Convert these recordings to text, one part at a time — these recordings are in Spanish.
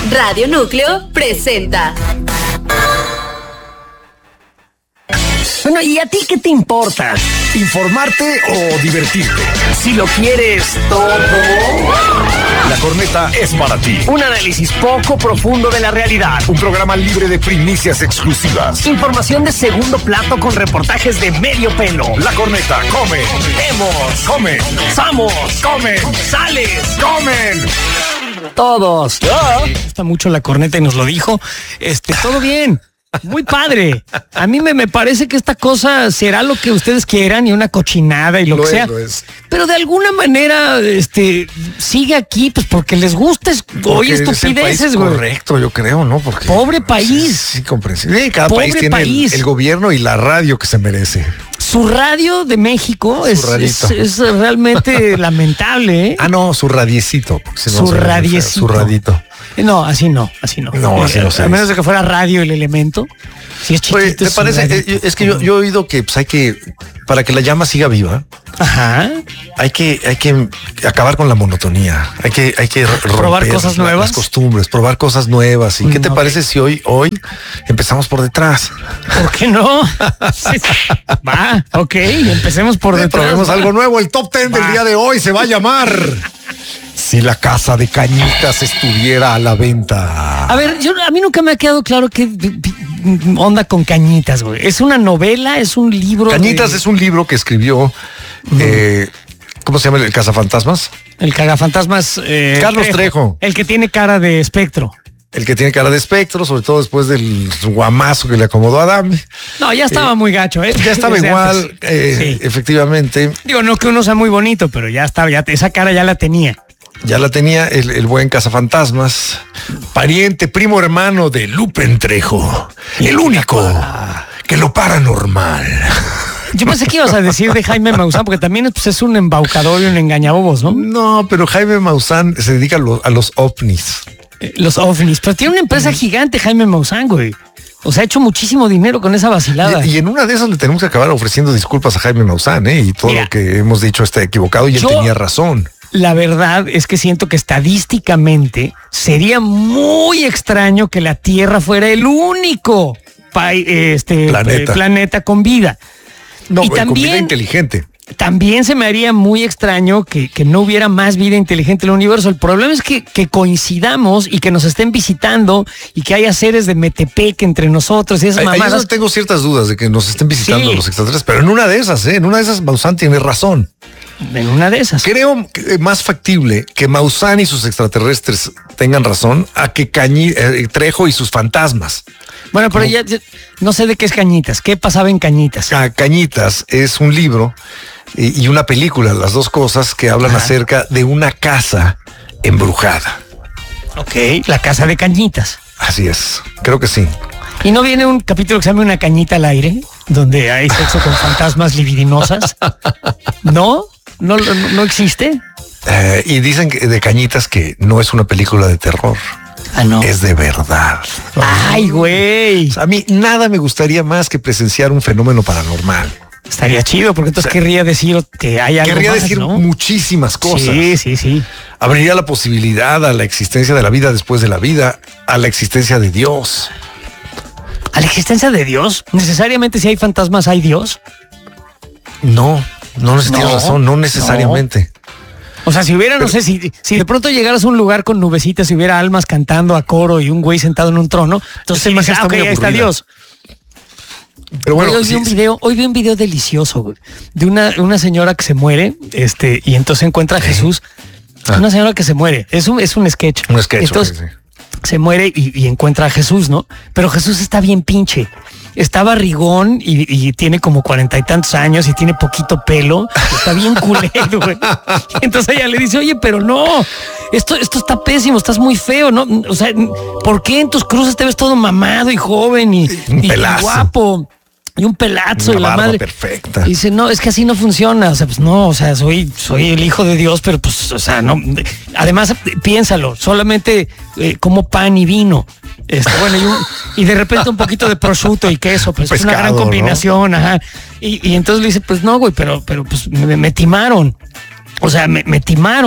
Radio Núcleo presenta. Bueno, ¿y a ti qué te importa? ¿Informarte o divertirte? Si lo quieres todo. La corneta es para ti. Un análisis poco profundo de la realidad. Un programa libre de primicias exclusivas. Información de segundo plato con reportajes de medio pelo. La corneta come. Vemos. Comen. Somos. Comen. Sales. Comen. Todos. Me gusta mucho la corneta y nos lo dijo. Todo bien. Muy padre. A mí me parece que esta cosa será lo que ustedes quieran y una cochinada y lo que sea. Es. Pero de alguna manera, sigue aquí, pues porque les gusta oír estupideces, güey. Correcto, yo creo, ¿no? Porque pobre país. Sí, comprensible. Sí, cada Pobre país tiene el gobierno y la radio que se merece. Su radio de México es realmente lamentable, ¿eh? Ah, no, su radiecito. Si no, su radiecito. Su radito. No, así no. No, así no se a menos de que fuera radio el elemento. Si es chiquito. Oye, ¿te parece? Es que yo he oído que pues hay que, para que la llama siga viva, ajá, hay que acabar con la monotonía. Hay que probar cosas nuevas, las costumbres, probar cosas nuevas. ¿Y qué te parece si hoy empezamos por detrás? ¿Por qué no? Va, ok, empecemos por detrás. Probemos algo nuevo. El top 10 del día de hoy se va a llamar Si la casa de Cañitas estuviera a la venta. A ver, a mí nunca me ha quedado claro qué onda con Cañitas, güey. ¿Es una novela? ¿Es un libro? Cañitas es un libro que escribió, ¿cómo se llama? ¿El Cazafantasmas? El Cagafantasmas. Carlos Trejo. El que tiene cara de espectro. El que tiene cara de espectro, sobre todo después del guamazo que le acomodó a Adame. No, ya estaba muy gacho, ¿eh? Ya estaba igual, sí. Efectivamente. Digo, no que uno sea muy bonito, pero ya estaba, esa cara ya la tenía. Ya la tenía el buen Cazafantasmas, pariente, primo hermano de Lupe Trejo, el único que lo paranormal. Yo pensé que ibas a decir de Jaime Maussan, porque también es un embaucador y un engañabobos, ¿no? No, pero Jaime Maussan se dedica a los ovnis. Los ovnis, pero tiene una empresa gigante Jaime Maussan, güey. O sea, ha hecho muchísimo dinero con esa vacilada. Y en una de esas le tenemos que acabar ofreciendo disculpas a Jaime Maussan, y todo lo que hemos dicho está equivocado y él tenía razón. La verdad es que siento que estadísticamente sería muy extraño que la Tierra fuera el único planeta con vida. No, y también, con vida inteligente. También se me haría muy extraño que no hubiera más vida inteligente en el universo. El problema es que coincidamos y que nos estén visitando y que haya seres de Metepec entre nosotros y esas mamadas. Yo tengo ciertas dudas de que nos estén visitando los extraterrestres, pero en una de esas, Maussan tiene razón. En una de esas. Creo que más factible que Maussan y sus extraterrestres tengan razón a que Trejo y sus fantasmas. Bueno, pero ya no sé de qué es Cañitas. ¿Qué pasaba en Cañitas? Cañitas es un libro y una película, las dos cosas que hablan acerca de una casa embrujada. Ok, la casa de Cañitas. Así es, creo que sí. ¿Y no viene un capítulo que se llama Una cañita al aire? Donde hay sexo con fantasmas libidinosas. ¿No? ¿No existe? Y dicen de Cañitas que no es una película de terror. Ah, no. Es de verdad. Ay, güey. O sea, a mí nada me gustaría más que presenciar un fenómeno paranormal. Estaría chido, porque entonces querría decir que hay algo querría más, decir ¿no? Muchísimas cosas. Sí. Abriría la posibilidad a la existencia de la vida después de la vida, a la existencia de Dios. ¿A la existencia de Dios? ¿Necesariamente si hay fantasmas hay Dios? No tienes razón, no necesariamente. O sea, si hubiera, no sé, si de pronto llegaras a un lugar con nubecitas y hubiera almas cantando a coro y un güey sentado en un trono, entonces ahí está Dios. Pero bueno, hoy vi un video delicioso, güey, de una señora que se muere, y entonces encuentra a Jesús. Una señora que se muere. Es un sketch. Un sketch. Entonces, se muere y encuentra a Jesús, ¿no? Pero Jesús está bien pinche. Está barrigón y tiene como 40 y tantos años y tiene poquito pelo. Está bien culero, güey. Entonces ella le dice, oye, pero no, esto está pésimo, estás muy feo, ¿no? O sea, ¿por qué en tus cruces te ves todo mamado y joven y guapo? Y un pelazo y la madre perfecta. Y dice, no, es que así no funciona. O sea, pues no, o sea, soy el hijo de Dios, pero pues, o sea, no. Además, piénsalo, solamente como pan y vino. Bueno, y de repente un poquito de prosciutto y queso, pues pescado, es una gran combinación, ¿no? Ajá. Y entonces le dice, pues no, güey, pero pues me timaron. O sea, me timaron.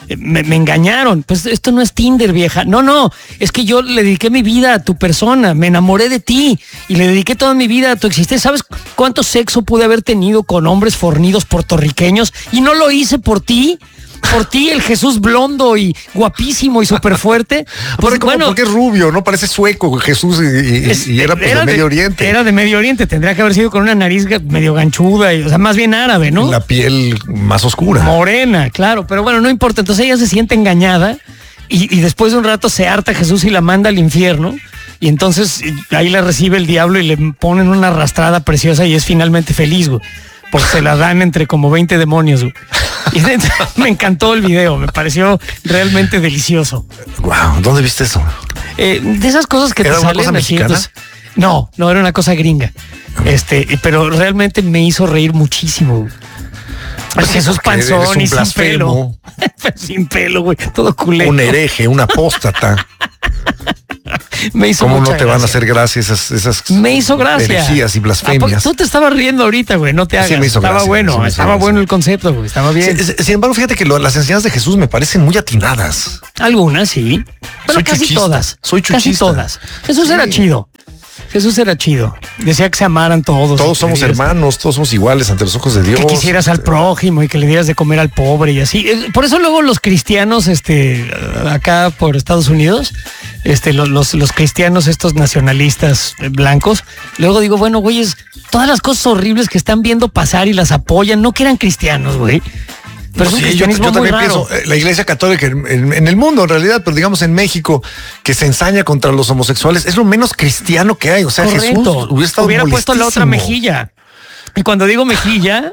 me engañaron. Pues esto no es Tinder, vieja. No, es que yo le dediqué mi vida a tu persona, me enamoré de ti y le dediqué toda mi vida a tu existencia. ¿Sabes cuánto sexo pude haber tenido con hombres fornidos puertorriqueños y no lo hice por ti? Por ti, el Jesús blondo y guapísimo y súper fuerte. Pues, porque es rubio, ¿no? Parece sueco Jesús y era de Medio Oriente. Era de Medio Oriente, tendría que haber sido con una nariz medio ganchuda, o sea, más bien árabe, ¿no? La piel más oscura. Morena, claro, pero bueno, no importa. Entonces ella se siente engañada y después de un rato se harta Jesús y la manda al infierno. Y entonces ahí la recibe el diablo y le ponen una arrastrada preciosa y es finalmente feliz, güey. Porque se la dan entre como 20 demonios, güey. Y me encantó el video, me pareció realmente delicioso. Wow, ¿dónde viste eso? De esas cosas que te salen. ¿Era una cosa mexicana? Entonces, no, era una cosa gringa. Pero realmente me hizo reír muchísimo. Pues Jesús panzón y sin pelo. Sin pelo, güey, todo culero. Un hereje, un apóstata. Me hizo ¿Cómo mucha no te van a gracia. hacer gracia esas Me hizo gracia. herejías y blasfemias? Tú te estabas riendo ahorita, güey, no te hagas. Sí, me hizo estaba gracia, bueno, sí me hizo estaba gracia. bueno el concepto, güey, estaba bien. Sin embargo, fíjate que las enseñanzas de Jesús me parecen muy atinadas. Algunas, sí. Pero Soy casi chuchista. todas. Soy Casi chuchista. todas. Jesús era chido. Jesús era chido. Decía que se amaran todos. Todos somos hermanos, todos somos iguales ante los ojos de Dios. Que quisieras al prójimo y que le dieras de comer al pobre y así. Por eso luego los cristianos, acá por Estados Unidos, los cristianos estos nacionalistas blancos, luego digo, bueno, güeyes, todas las cosas horribles que están viendo pasar y las apoyan, no que eran cristianos, güey. Pero es un Sí, yo cristianismo muy también raro. pienso, la Iglesia Católica en el mundo en realidad, pero digamos en México, que se ensaña contra los homosexuales, es lo menos cristiano que hay. O sea, Correcto. Jesús hubiera puesto la otra molestísimo. mejilla. Y cuando digo mejilla,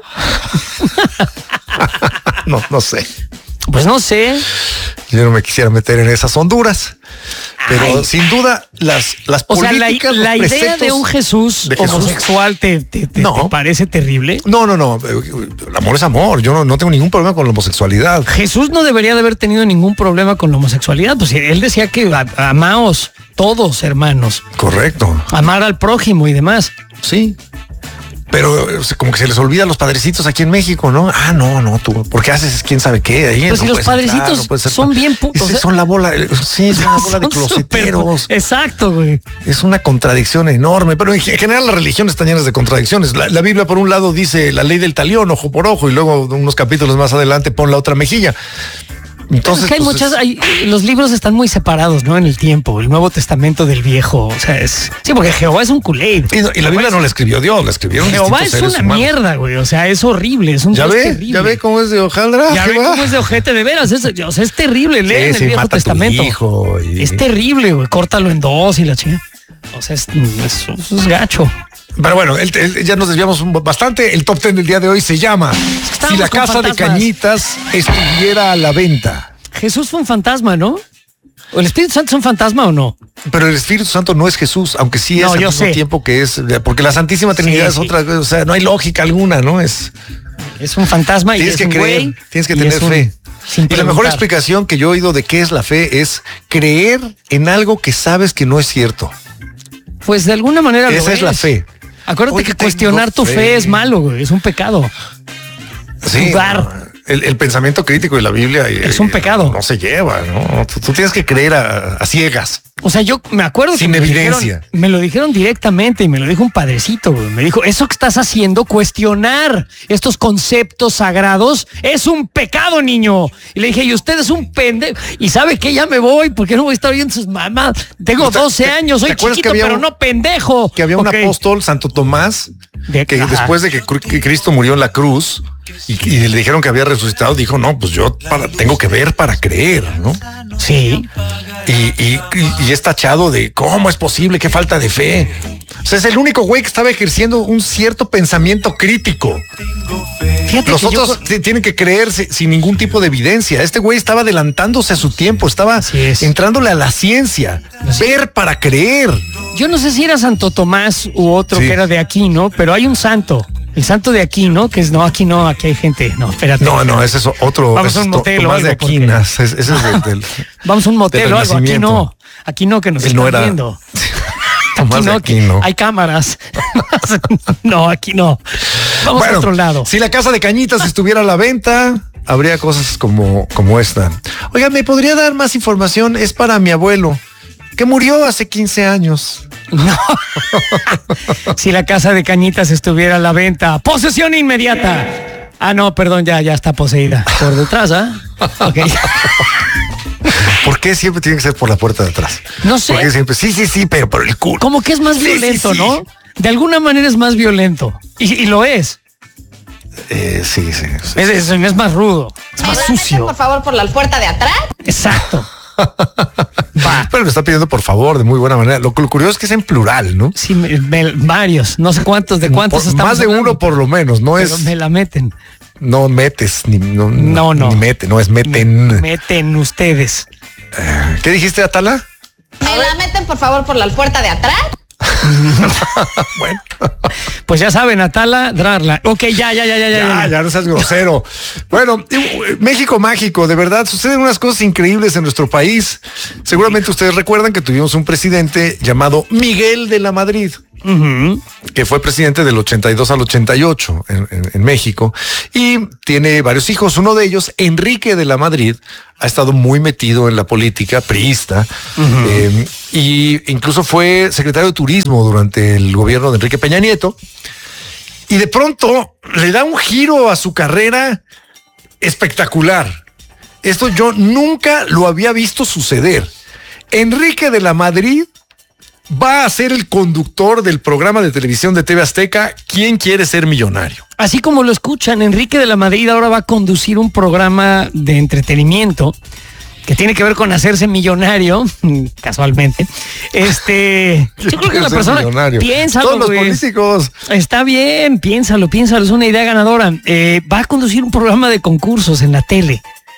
No sé. pues no sé. Yo no me quisiera meter en esas honduras. Pero Ay. sin duda, las O sea, políticas, la los idea de preceptos un Jesús de Jesús. homosexual te No. parece terrible. No. El amor es amor. Yo no tengo ningún problema con la homosexualidad. Jesús no debería de haber tenido ningún problema con la homosexualidad. Pues él decía que amaos todos, hermanos. Correcto. Amar al prójimo y demás. Sí. Pero como que se les olvida a los padrecitos aquí en México, ¿no? No, tú, porque haces quién sabe qué ahí. Pues si los padrecitos son bien putos. Son la bola, sí, es una bola de closeteros. Exacto, güey. Es una contradicción enorme, pero en general las religiones están llenas de contradicciones. La Biblia, por un lado, dice la ley del talión, ojo por ojo, y luego unos capítulos más adelante pon la otra mejilla. Entonces, Es que hay pues, los libros están muy separados, ¿no? En el tiempo, el Nuevo Testamento del Viejo, o sea, sí, porque Jehová es un culé. y la Biblia no la escribió Dios, la escribieron Jehová distintos es seres una humanos. mierda, güey, o sea, es horrible, es un Ya Dios ve, terrible. ya ve cómo es de hojaldra. Ya ve Jehová. cómo es de ojete, de veras, o sea, es terrible, Sí, leen sí, el Viejo mata a tu Testamento. hijo Es terrible, güey, córtalo en dos y la chica. O sea, eso es gacho. Pero bueno, ya nos desviamos bastante. El top 10 del día de hoy se llama estábamos Si la con casa de fantasmas. Cañitas estuviera a la venta. Jesús fue un fantasma, ¿no? ¿O el Espíritu Santo es un fantasma o no? Pero el Espíritu Santo no es Jesús, aunque sí es No, al yo mismo sé. tiempo que es, porque la Santísima Trinidad es Sí. otra, o sea, no hay lógica alguna, ¿no? Es Es un fantasma y tienes es que un creer, güey. tienes que y tener es un- fe. sin Y la mejor preguntar. explicación que yo he oído de qué es la fe es creer en algo que sabes que no es cierto. Pues de alguna manera lo Esa es la fe. Acuérdate Hoy que tengo cuestionar tu fe fe. es malo, güey. Es un pecado. Sí, Dudar. el pensamiento crítico de la Biblia Es un pecado. No se lleva, ¿no? Tú tienes que creer a ciegas. O sea, yo me acuerdo Sin que evidencia. me lo dijeron directamente y me lo dijo un padrecito, güey. Me dijo, eso que estás haciendo, cuestionar estos conceptos sagrados, es un pecado, niño. Y le dije, y usted es un pendejo. Y sabe que ya me voy, porque no voy a estar viendo sus mamás. Tengo 12 años, soy ¿te acuerdas chiquito, que había pero un- no pendejo. Que había un Ok. apóstol, Santo Tomás, que Ajá. después de que Cristo murió en la cruz y le dijeron que había resucitado, dijo, no, pues yo tengo que ver para creer, ¿no? Sí. Y es tachado de cómo es posible, qué falta de fe. O sea, es el único güey que estaba ejerciendo un cierto pensamiento crítico. Fíjate Los que yo- otros tienen que creer sin ningún tipo de evidencia. Este güey estaba adelantándose a su tiempo, estaba Así es. entrándole a la ciencia. Ver para creer. Yo no sé si era Santo Tomás u otro Sí. que era de aquí, ¿no? Pero hay un santo. El santo de aquí, ¿no? Que es, no, aquí hay gente. No, espérate. No, ese es otro. Vamos ese a un es motel o Tomás de algo, porque- Aquinas. Ese es del Vamos a un motel del o algo. Aquí Renacimiento. no. Aquí no, que nos Él están no era viendo. Tomás Aquí de no, que Aquino. hay cámaras. No, aquí no. Vamos a Bueno, otro lado. si la casa de Cañitas estuviera a la venta, habría cosas como esta. Oiga, ¿me podría dar más información? Es para mi abuelo, que murió hace 15 años. No. Si la casa de Cañitas estuviera a la venta, posesión inmediata. Ah, no, perdón, ya está poseída. Por detrás, ¿ah? Ok. ¿Por qué siempre tiene que ser por la puerta de atrás? No sé. Porque siempre, sí, pero por el culo. Como que es más violento, sí. ¿no? De alguna manera es más violento. Y lo es. Sí. Es más rudo. Es más sucio. Por favor, por la puerta de atrás. Exacto. Va. Pero lo está pidiendo por favor, de muy buena manera. Lo curioso es que es en plural, ¿no? Sí, varios. No sé cuántos, de cuántos estamos más de hablando, uno por lo menos, no pero es. me la meten. No metes, no. Ni mete, no es meten. Meten ustedes. ¿Qué dijiste, Atala? ¿Me la meten, por favor, por la puerta de atrás? Bueno. Pues ya saben, Atala, Drarla. Ok, ya. Ya no seas grosero. Bueno, México mágico, de verdad, suceden unas cosas increíbles en nuestro país. Seguramente ustedes recuerdan que tuvimos un presidente llamado Miguel de la Madrid. Que fue presidente del 82 al 88 en México y tiene varios hijos. Uno de ellos, Enrique de la Madrid, ha estado muy metido en la política priista y incluso fue secretario de Turismo durante el gobierno de Enrique Peña Nieto. Y de pronto le da un giro a su carrera espectacular. Esto yo nunca lo había visto suceder. Enrique de la Madrid va a ser el conductor del programa de televisión de TV Azteca, ¿Quién quiere ser millonario? Así como lo escuchan, Enrique de la Madrid ahora va a conducir un programa de entretenimiento que tiene que ver con hacerse millonario, casualmente. Yo creo que la persona, millonario. Piénsalo, todos los güey. políticos. Está bien, piénsalo, es una idea ganadora. Va a conducir un programa de concursos en la tele.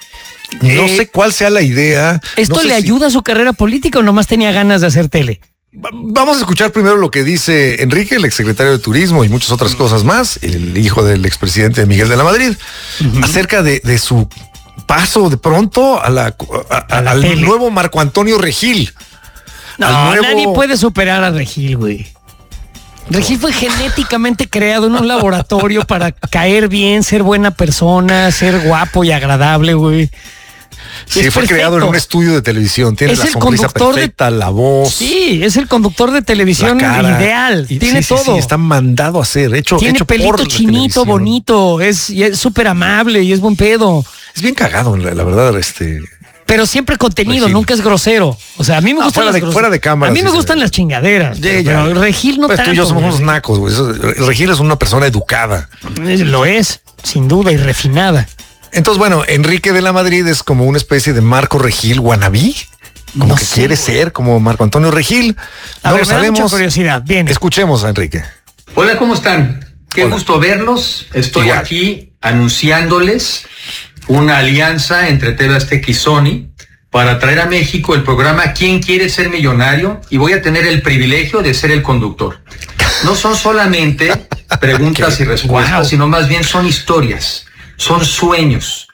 No sé cuál sea la idea. ¿Esto No sé le ayuda a su carrera política o nomás tenía ganas de hacer tele? Vamos a escuchar primero lo que dice Enrique, el exsecretario de Turismo y muchas otras cosas más, el hijo del expresidente Miguel de la Madrid, acerca de su paso de pronto al tele. nuevo Marco Antonio Regil. No, nadie puede superar a Regil, güey. Regil fue genéticamente creado en un laboratorio para caer bien, ser buena persona, ser guapo y agradable, güey. Sí, Es fue perfecto. creado en un estudio de televisión. Tiene Es la el sonrisa conductor perfecta, la voz. Sí, es el conductor de televisión la cara. ideal. Y Tiene todo. Sí, está mandado a ser, hecho Tiene por pelito la chinito, televisión. bonito, es súper amable y es buen pedo. Es bien cagado, la verdad, Pero siempre contenido, Regil. nunca es grosero. O sea, a mí me gustan fuera de cámara. A mí me gustan las chingaderas. Pero Regil no pues tanto. tú y yo somos güey. unos nacos, güey. Regil es una persona educada. Lo es, sin duda, y refinada. Entonces, bueno, Enrique de la Madrid es como una especie de Marco Regil wannabe. Como No que sé, quiere güey. ser como Marco Antonio Regil. A No ver, lo me da mucha sabemos. curiosidad. Bien. Escuchemos a Enrique. Hola, ¿cómo están? Qué Hola. gusto verlos. Estoy Igual. aquí anunciándoles una alianza entre TV Azteca y Sony para traer a México el programa ¿Quién quiere ser millonario? Y voy a tener el privilegio de ser el conductor. No son solamente preguntas y respuestas, Wow. sino más bien son historias, son sueños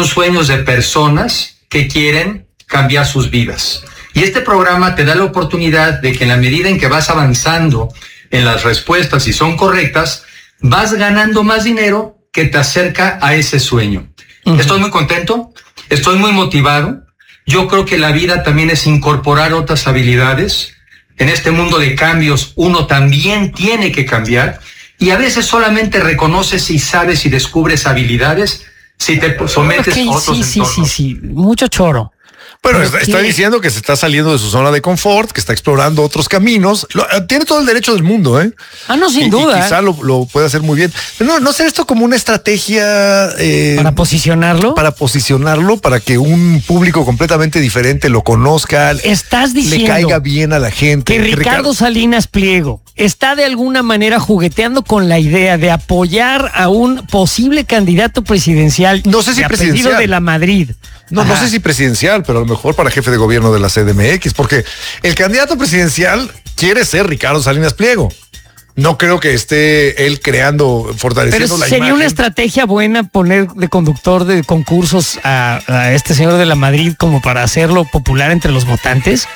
de personas que quieren cambiar sus vidas. Y este programa te da la oportunidad de que en la medida en que vas avanzando en las respuestas y son correctas, vas ganando más dinero que te acerca a ese sueño. Estoy muy contento, estoy muy motivado. Yo creo que la vida también es incorporar otras habilidades. En este mundo de cambios, uno también tiene que cambiar. Y a veces solamente reconoces y sabes y descubres habilidades si te sometes Ok, a otros entornos. sí. Mucho choro. Bueno, ¿Pero está qué? diciendo que se está saliendo de su zona de confort, que está explorando otros caminos. Tiene todo el derecho del mundo, ¿eh? Ah, no, sin Y duda. quizá lo puede hacer muy bien. Pero no ser esto como una estrategia Para posicionarlo. para posicionarlo, para que un público completamente diferente lo conozca, Estás le diciendo caiga bien a la gente. que Ricardo Salinas Pliego está de alguna manera jugueteando con la idea de apoyar a un posible candidato presidencial. No sé si de apellido presidencial. de la Madrid. No Ajá. sé si presidencial, pero a lo mejor para jefe de gobierno de la CDMX, porque el candidato presidencial quiere ser Ricardo Salinas Pliego. No creo que esté él creando, fortaleciendo Pero la sería imagen. una estrategia buena poner de conductor de concursos a este señor de la Madrid como para hacerlo popular entre los votantes.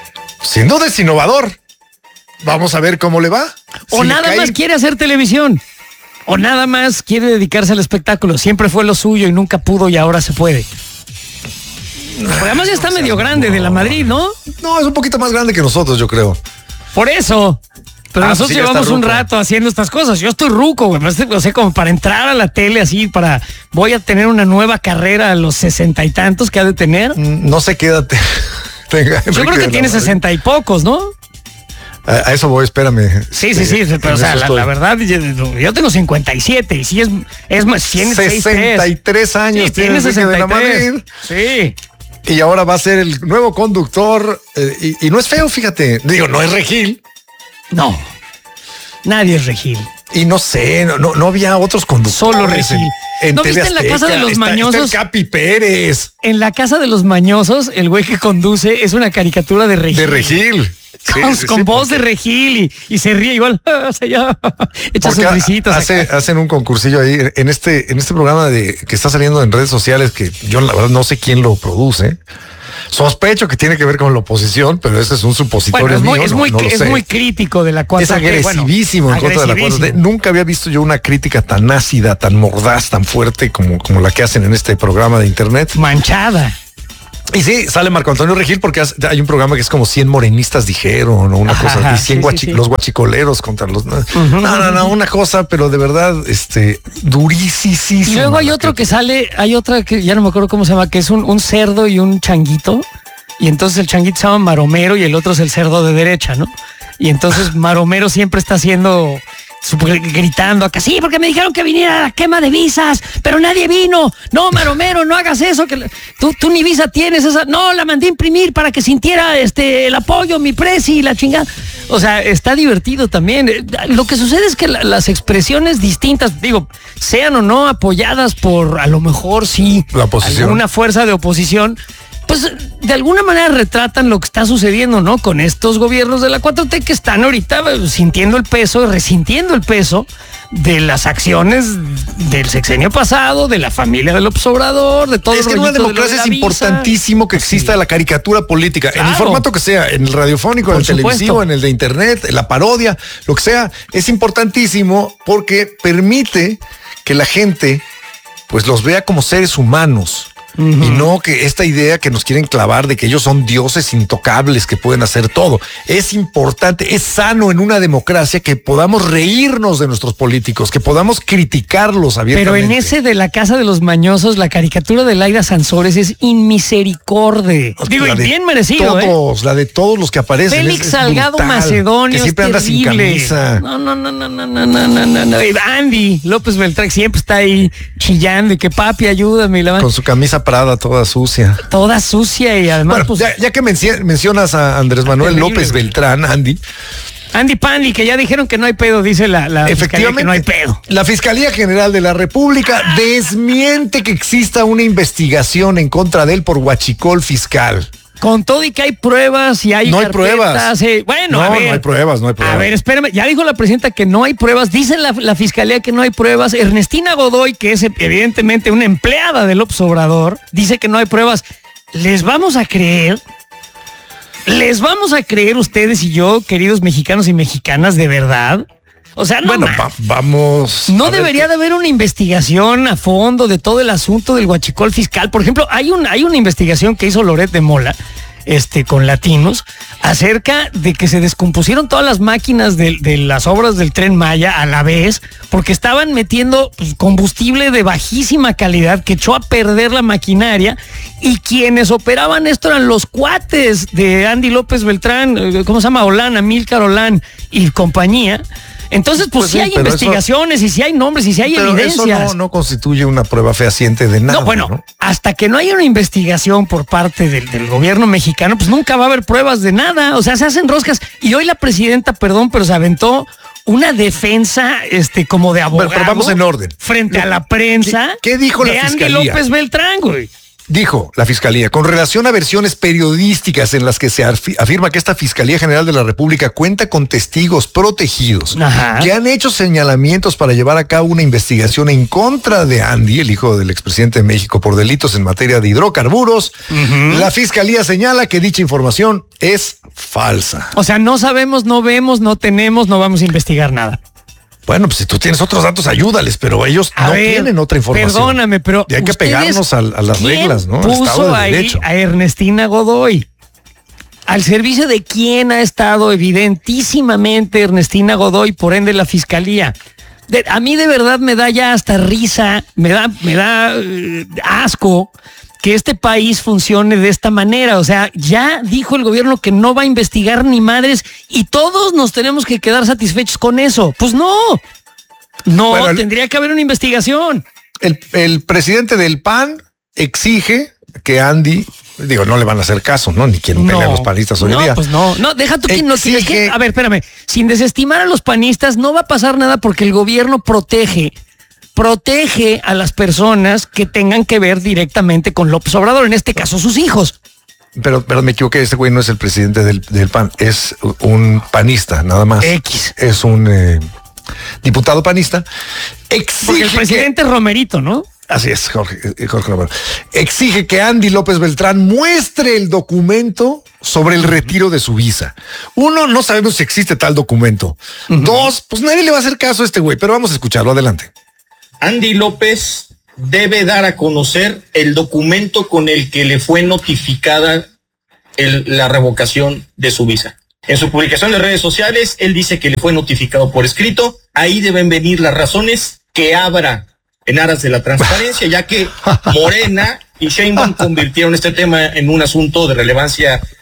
Sin duda es innovador. Vamos a ver cómo le va. O Si le nada cae- más quiere hacer televisión. ¿O nada más quiere dedicarse al espectáculo? Siempre fue lo suyo y nunca pudo y ahora se puede. Pues además ya está medio grande de la Madrid, ¿no? No, es un poquito más grande que nosotros, yo creo. Por eso. Pero nosotros sí, ya llevamos está un ruco. rato haciendo estas cosas. Yo estoy ruco, güey. O sea, como para entrar a la tele así, voy a tener una nueva carrera a los 60 y tantos que ha de tener. No sé qué edad tenga. Yo creo que tiene 60 y pocos, ¿no? A eso voy, espérame. Sí, pero o sea, la verdad, yo tengo 57 y sí es más, tiene 63 años. Sí, tiene Enrique de la Madrid. 63. Sí. Y ahora va a ser el nuevo conductor. Y no es feo, fíjate. Digo, no es Regil. No, nadie es Regil. Y no sé, no había otros conductores. Solo Regil. ¿No TV viste en la Azteca? casa de los mañosos? Está el Capi Pérez. En la casa de los mañosos, el güey que conduce es una caricatura de Regil. De Regil. Con voz de Regil y se ríe igual. O sea, ya echa sus risitas. Hacen un concursillo ahí en este programa que está saliendo en redes sociales, que yo la verdad no sé quién lo produce. Sospecho que tiene que ver con la oposición, pero ese es un supositorio mío. Es muy crítico de la 4T. Es agresivísimo en contra de la 4T. Nunca había visto yo una crítica tan ácida, tan mordaz, tan fuerte como la que hacen en este programa de internet. Manchada. Y sí, sale Marco Antonio Regil porque hay un programa que es como 100 morenistas dijeron, o una cosa así, 100 los guachicoleros contra los... No, una cosa, pero de verdad, durísimo. Y luego hay otro que sale, hay otra que ya no me acuerdo cómo se llama, que es un cerdo y un changuito, y entonces el changuito se llama Maromero y el otro es el cerdo de derecha, ¿no? Y entonces Maromero siempre está haciendo... gritando acá, sí, porque me dijeron que viniera a la quema de visas, pero nadie vino. No, Maromero, no hagas eso, que tú ni visa tienes esa. No, la mandé a imprimir para que sintiera el apoyo, mi presi y la chingada. O sea, está divertido también. Lo que sucede es que las expresiones distintas, digo, sean o no apoyadas por, a lo mejor sí, la oposición, alguna fuerza de oposición, pues de alguna manera retratan lo que está sucediendo, ¿no? Con estos gobiernos de la 4T que están ahorita sintiendo el peso, resintiendo el peso de las acciones del sexenio pasado, de la familia del López Obrador, de todo. Es que en una democracia es importantísimo que exista la caricatura política, en el formato que sea, en el radiofónico, en el televisivo, en el de internet, en la parodia, lo que sea. Es importantísimo porque permite que la gente pues los vea como seres humanos. Y no que esta idea que nos quieren clavar de que ellos son dioses intocables que pueden hacer todo. Es importante, es sano en una democracia que podamos reírnos de nuestros políticos, que podamos criticarlos abiertamente. Pero en ese de la casa de los mañosos, la caricatura de Laida Sansores es inmisericordia. Digo, y bien merecido, todos, la de todos los que aparecen. Félix Salgado Macedonio, que siempre anda sin camisa. No. Andy López Beltrán siempre está ahí chillando y que papi, ayúdame. Con su camisa Prada toda sucia. Toda sucia y además... Bueno, pues, ya que mencionas a Andrés Manuel López Beltrán, Andy Pandy, que ya dijeron que no hay pedo, dice la fiscalía que no hay pedo. La Fiscalía General de la República desmiente que exista una investigación en contra de él por huachicol fiscal. Con todo y que hay pruebas y hay... No hay pruebas. Bueno, a ver. No hay pruebas. A ver, espérame. Ya dijo la presidenta que no hay pruebas. Dice la fiscalía que no hay pruebas. Ernestina Godoy, que es evidentemente una empleada del López Obrador, dice que no hay pruebas. ¿Les vamos a creer? ¿Les vamos a creer ustedes y yo, queridos mexicanos y mexicanas, de verdad? O sea, no. Bueno, vamos. No debería de haber una investigación a fondo de todo el asunto del huachicol fiscal. Por ejemplo, hay una investigación que hizo Loret de Mola, con Latinos, acerca de que se descompusieron todas las máquinas de las obras del Tren Maya a la vez, porque estaban metiendo combustible de bajísima calidad que echó a perder la maquinaria, y quienes operaban esto eran los cuates de Andy López Beltrán, ¿cómo se llama? Amílcar Olán y compañía. Entonces, pues sí hay investigaciones, y sí hay nombres, y sí hay evidencias. Eso no constituye una prueba fehaciente de nada. No, hasta que no haya una investigación por parte del gobierno mexicano, pues nunca va a haber pruebas de nada. O sea, se hacen roscas. Y hoy la presidenta, pero se aventó una defensa como de abogado. Pero vamos en orden. Frente a la prensa. ¿Qué dijo la fiscalía? Andy López Beltrán, güey. Dijo la Fiscalía, con relación a versiones periodísticas en las que se afirma que esta Fiscalía General de la República cuenta con testigos protegidos que han hecho señalamientos para llevar a cabo una investigación en contra de Andy, el hijo del expresidente de México, por delitos en materia de hidrocarburos, la Fiscalía señala que dicha información es falsa. O sea, no sabemos, no vemos, no tenemos, no vamos a investigar nada. Bueno, pues si tú tienes otros datos, ayúdales, pero ellos no tienen otra información. Perdóname, pero y hay que pegarnos a las reglas, ¿no? ¿Quién Al Estado puso de ahí Derecho. a Ernestina Godoy? ¿Al servicio de quién ha estado evidentísimamente Ernestina Godoy, por ende la fiscalía? A mí de verdad me da ya hasta risa, me da asco que este país funcione de esta manera. O sea, ya dijo el gobierno que no va a investigar ni madres y todos nos tenemos que quedar satisfechos con eso. Pues no, bueno, tendría que haber una investigación. El presidente del PAN exige que Andy, no le van a hacer caso, ¿no? Ni quieren pelear los panistas hoy en día. Pues no, deja tú que no tienes que. A ver, espérame, sin desestimar a los panistas no va a pasar nada porque el gobierno protege a las personas que tengan que ver directamente con López Obrador, en este caso sus hijos. Pero me equivoqué, este güey no es el presidente del PAN, es un panista, nada más. Es un diputado panista. Porque el presidente es Romerito, ¿no? Así es, Jorge Romero. Exige que Andy López Beltrán muestre el documento sobre el retiro de su visa. Uno, no sabemos si existe tal documento. Dos, pues nadie le va a hacer caso a este güey, pero vamos a escucharlo, adelante. Andy López debe dar a conocer el documento con el que le fue notificada la revocación de su visa. En su publicación en redes sociales, él dice que le fue notificado por escrito. Ahí deben venir las razones que abra en aras de la transparencia, ya que Morena y Sheinbaum convirtieron este tema en un asunto de relevancia